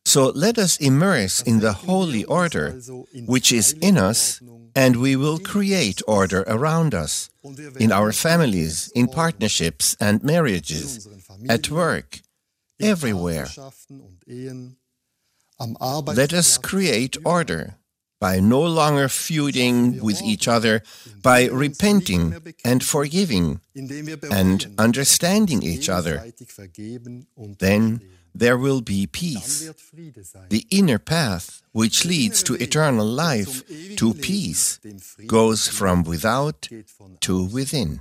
So let us immerse in the holy order which is in us, and we will create order around us, in our families, in partnerships and marriages, at work, everywhere. Let us create order by no longer feuding with each other, by repenting and forgiving and understanding each other. Then there will be peace. The inner path, which leads to eternal life, to peace, goes from without to within.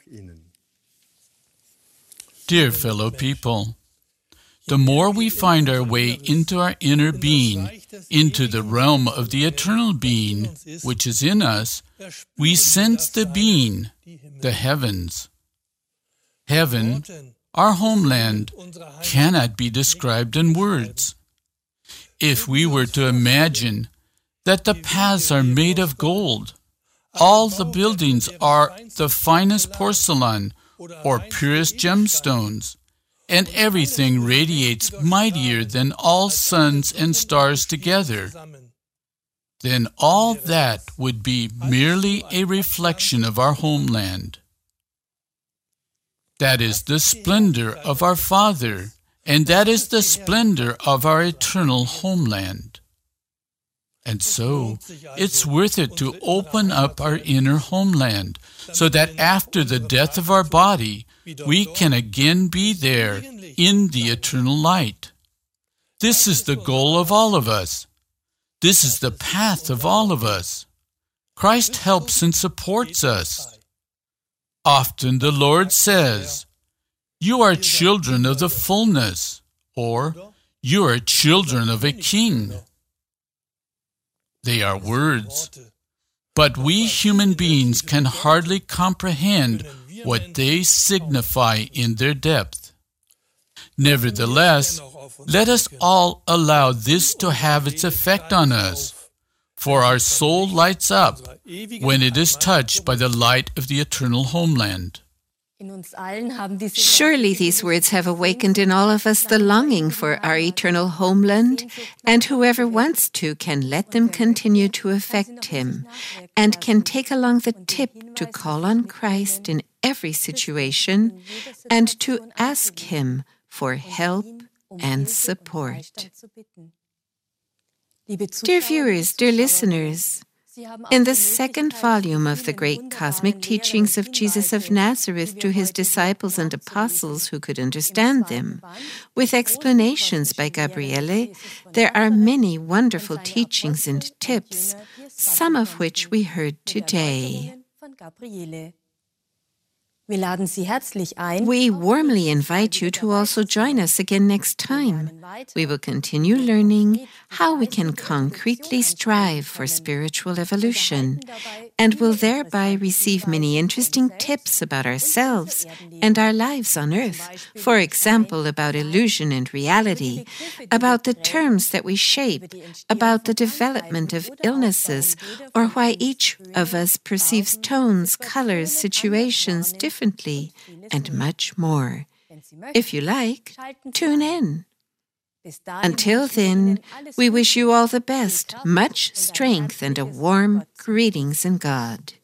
Dear fellow people, the more we find our way into our inner being, into the realm of the eternal being which is in us, we sense the being, the heavens. Heaven, our homeland, cannot be described in words. If we were to imagine that the paths are made of gold, all the buildings are the finest porcelain or purest gemstones, and everything radiates mightier than all suns and stars together, then all that would be merely a reflection of our homeland. That is the splendor of our Father, and that is the splendor of our eternal homeland. And so, it's worth it to open up our inner homeland, so that after the death of our body, we can again be there in the eternal light. This is the goal of all of us. This is the path of all of us. Christ helps and supports us. Often the Lord says, "You are children of the fullness," or "You are children of a king." They are words, but we human beings can hardly comprehend what they signify in their depth. Nevertheless, let us all allow this to have its effect on us, for our soul lights up when it is touched by the light of the eternal homeland. Surely these words have awakened in all of us the longing for our eternal homeland, and whoever wants to can let them continue to affect him, and can take along the tip to call on Christ in every situation, and to ask him for help and support. Dear viewers, dear listeners, in the second volume of the great cosmic teachings of Jesus of Nazareth to his disciples and apostles who could understand them, with explanations by Gabriele, there are many wonderful teachings and tips, some of which we heard today. We warmly invite you to also join us again next time. We will continue learning how we can concretely strive for spiritual evolution, and will thereby receive many interesting tips about ourselves and our lives on earth. For example, about illusion and reality, about the terms that we shape, about the development of illnesses, or why each of us perceives tones, colors, situations differently, and much more. If you like, tune in. Until then, we wish you all the best, much strength, and a warm greetings in God.